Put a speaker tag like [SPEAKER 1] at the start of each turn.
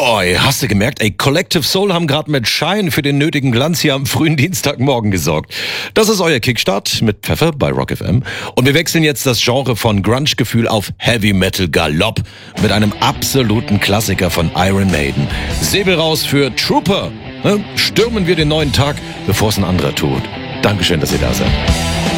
[SPEAKER 1] Boy, hast du gemerkt? Ey, Collective Soul haben gerade mit Shine für den nötigen Glanz hier am frühen Dienstagmorgen gesorgt. Das ist euer Kickstart mit Pfeffer bei Rock FM. Und wir wechseln jetzt das Genre von Grunge-Gefühl auf Heavy Metal Galopp mit einem absoluten Klassiker von Iron Maiden. Säbel raus für Trooper. Stürmen wir den neuen Tag, bevor es ein anderer tut. Dankeschön, dass ihr da seid.